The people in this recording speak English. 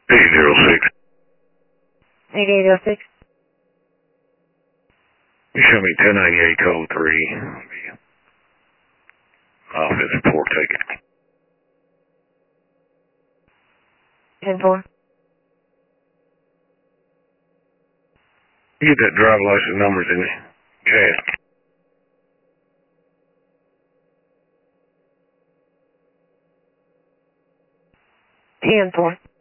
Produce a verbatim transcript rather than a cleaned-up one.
eight zero six. eight eight zero six. You show me ten ninety-eight code three. Office report ticket. ten four. You get that driver license numbers in the cash. ten four.